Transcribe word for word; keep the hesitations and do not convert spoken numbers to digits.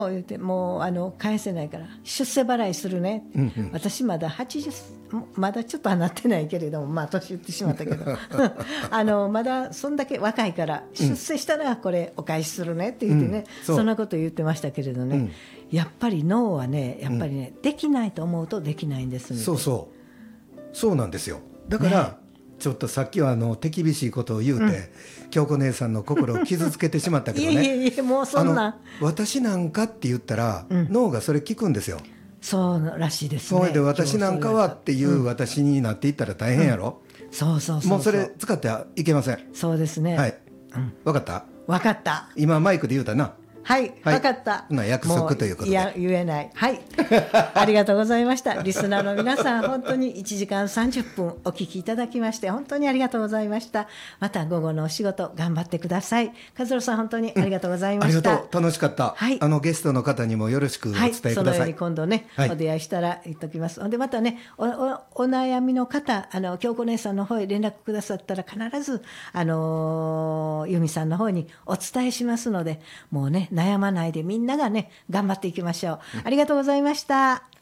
言うてもうあの返せないから出世払いするね、うんうん、私まだはちじゅうまだちょっとはなってないけれども、まあ年言ってしまったけどあのまだそんだけ若いから出世したらこれお返しするねって言ってね、うん、そ, そんなこと言ってましたけれどね、うん、やっぱり脳はねやっぱりね、うん、できないと思うとできないんですね。 そうそうそうなんですよ。だから、ね、ちょっとさっきはあの手厳しいことを言うて、うん、京子姉さんの心を傷つけてしまったけどねいやいやいやもうそんな私なんかって言ったら、うん、脳がそれ聞くんですよ。 そうらしいですね。 それで私なんかはっていう私になっていったら大変やろ、 うん、そうそうそうそう、 もうそれ使ってはいけません。 そうですね、 はい、うん、分かった分かった。 今マイクで言うたな。 はい、はい、分かった。 約束ということで。 いや言えない。はいありがとうございました。リスナーの皆さん本当にいちじかんさんじゅっぷんお聞きいただきまして本当にありがとうございました。また午後のお仕事頑張ってください。和郎さん本当にありがとうございました、 うん、ありがとう。楽しかった、はい、あのゲストの方にもよろしくお伝えください、はい、 そのように今度ね、はい、お出会いしたら言っときます。でまたね お, お, お悩みの方あの京子姉さんの方へ連絡くださったら必ずあの由美さんの方にお伝えしますのでもうね悩まないでみんながね頑張っていきましょう、うん、ありがとうございました。